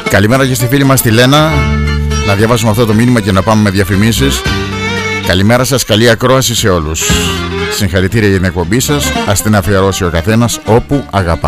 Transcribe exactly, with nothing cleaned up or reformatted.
Καλημέρα και στη φίλη μας τη Λένα. Να διαβάσουμε αυτό το μήνυμα και να πάμε με διαφημίσεις. Καλημέρα σας, καλή ακρόαση σε όλους. Συγχαρητήρια για την εκπομπή σας. Ας την αφιερώσει ο καθένας όπου αγαπά.